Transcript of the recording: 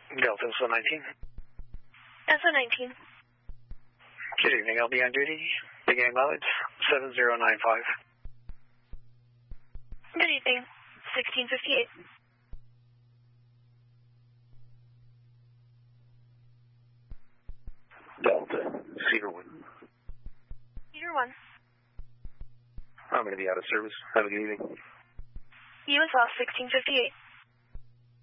Delta SO19. SO19. Good evening, I'll be on duty. Big game mileage, 7095. Good evening, 1658. Delta, Cedar 1. Cedar 1. I'm going to be out of service. Have a good evening. You as well, 1658.